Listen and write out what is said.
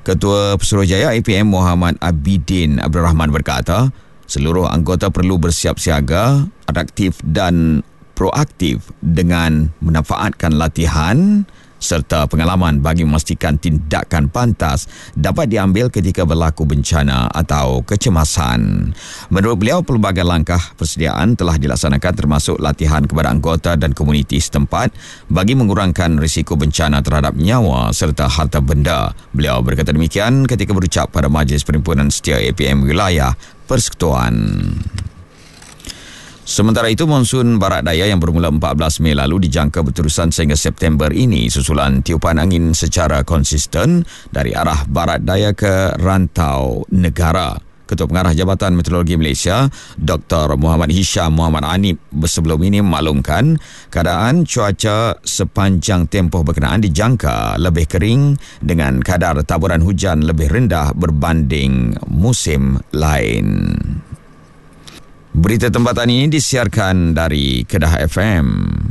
Ketua Pesuruhjaya APM Muhammad Abidin Abdul Rahman berkata, seluruh anggota perlu bersiap siaga, adaptif dan proaktif dengan memanfaatkan latihan serta pengalaman bagi memastikan tindakan pantas dapat diambil ketika berlaku bencana atau kecemasan. Menurut beliau, pelbagai langkah persediaan telah dilaksanakan termasuk latihan kepada anggota dan komuniti setempat bagi mengurangkan risiko bencana terhadap nyawa serta harta benda. Beliau berkata demikian ketika berucap pada Majlis Perhimpunan Setia APM Wilayah Persekutuan. Sementara itu, monsun barat daya yang bermula 14 Mei lalu dijangka berterusan sehingga September ini susulan tiupan angin secara konsisten dari arah barat daya ke rantau negara. Ketua Pengarah Jabatan Meteorologi Malaysia, Dr. Muhammad Hisham Muhammad Anip sebelum ini memaklumkan keadaan cuaca sepanjang tempoh berkenaan dijangka lebih kering dengan kadar taburan hujan lebih rendah berbanding musim lain. Berita tempatan ini disiarkan dari Kedah FM.